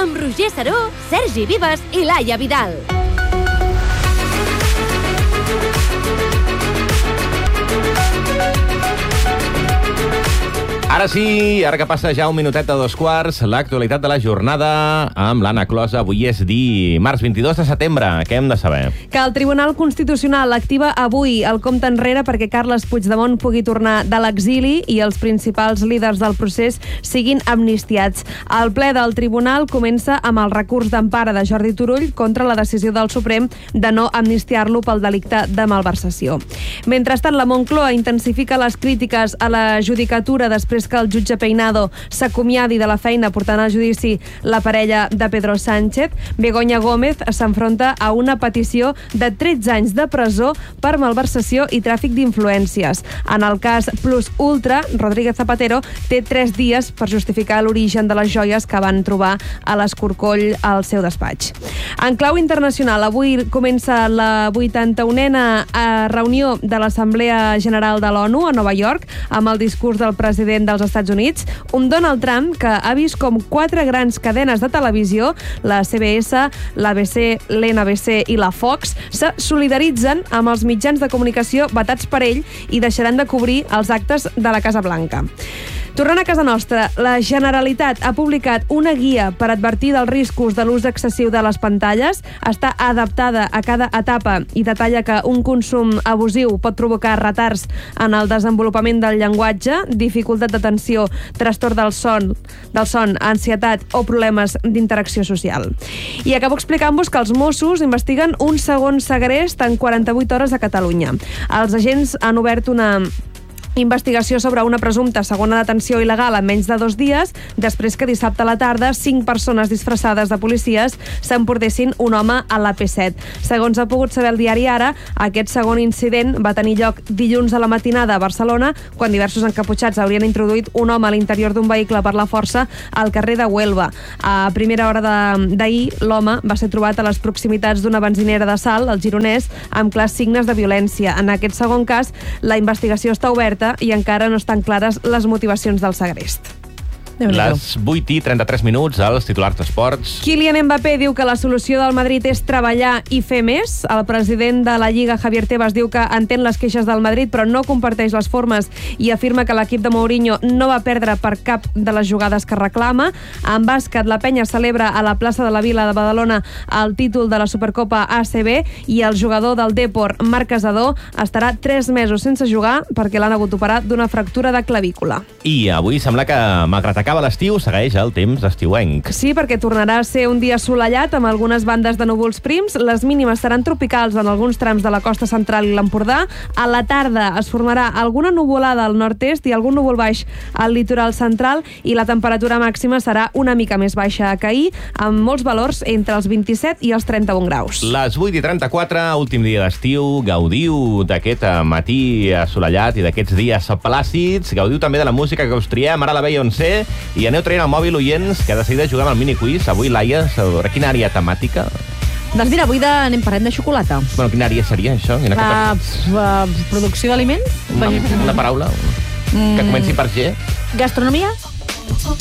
amb Roger Saró, Sergi Vives i Laia Vidal. Ara sí, ara que passa ja un minutet de 2:15, l'actualitat de la jornada amb l'Anna Closa. Avui és dimarts 22 de setembre. Què hem de saber? Que el Tribunal Constitucional activa avui el compte enrere perquè Carles Puigdemont pugui tornar de l'exili i els principals líders del procés siguin amnistiats. El ple del Tribunal comença amb el recurs d'empara de Jordi Turull contra la decisió del Suprem de no amnistiar-lo pel delicte de malversació. Mentrestant, la Moncloa intensifica les crítiques a la judicatura després que el jutge Peinado s'acomiadi de la feina portant a judici la parella de Pedro Sánchez. Begoña Gómez s'enfronta a una petició de 13 anys de presó per malversació i tràfic d'influències. En el cas Plus Ultra, Rodríguez Zapatero té 3 dies per justificar l'origen de les joies que van trobar a l'Escorcoll al seu despatx. En clau internacional, avui comença la 81a reunió de l'Assemblea General de l'ONU a Nova York amb el discurs del president dels Estats Units, un Donald Trump que ha vist com 4 grans cadenes de televisió, la CBS, l'ABC, l'NBC i la Fox, se solidaritzen amb els mitjans de comunicació vetats per ell i deixaran de cobrir els actes de la Casa Blanca. Tornant a casa nostra, la Generalitat ha publicat una guia per advertir dels riscos de l'ús excessiu de les pantalles. Està adaptada a cada etapa i detalla que un consum abusiu pot provocar retards en el desenvolupament del llenguatge, dificultat d'atenció, trastorn del son, ansietat o problemes d'interacció social. I acabo explicant-vos que els Mossos investiguen un segon segrest en 48 hores a Catalunya. Els agents han obert una investigació sobre una presumpta segona detenció il·legal en menys de 2 dies, després que dissabte a la tarda 5 persones disfressades de policies s'emportessin un home a l'AP7. Segons ha pogut saber el diari Ara, aquest segon incident va tenir lloc dilluns a la matinada a Barcelona, quan diversos encaputxats haurien introduït un home a l'interior d'un vehicle per la força al carrer de Huelva. A primera hora d'ahir, l'home va ser trobat a les proximitats d'una benzinera de Salt, al Gironès, amb clars signes de violència. En aquest segon cas, la investigació està oberta i encara no estan clares les motivacions del segrest. Les 8:33, als titulars d'esports. Kylian Mbappé diu que la solució del Madrid és treballar i fer més. El president de la Lliga, Javier Tebas, diu que entén les queixes del Madrid però no comparteix les formes i afirma que l'equip de Mourinho no va perdre per cap de les jugades que reclama. En bàsquet, la Penya celebra a la plaça de la Vila de Badalona el títol de la Supercopa ACB i el jugador del Depor, Marc Casador, estarà 3 mesos sense jugar perquè l'han hagut d'operar d'una fractura de clavícula. I avui sembla que, malgrat acaba l'estiu, segueix el temps estiuenc. Sí, perquè tornarà a ser un dia assolellat amb algunes bandes de núvols prims. Les mínimes seran tropicals en alguns trams de la costa central i l'Empordà. A la tarda es formarà alguna nuvolada al nord-est i algun núvol baix al litoral central i la temperatura màxima serà una mica més baixa que ahir, amb molts valors entre els 27 i els 31 graus. Les 8:34, últim dia d'estiu. Gaudiu d'aquest matí assolellat i d'aquests dies plàcids. Gaudiu també de la música que us triem. Ara la Beyoncé. I aneu traient el mòbil, oients, que de seguida juguem al miniquiz. Avui, Laia, sobre quina àrea temàtica? Doncs mira, avui anem parlant de xocolata. Bueno, quina àrea seria, això? Producció d'aliments? Una paraula que comenci per G. Gastronomia?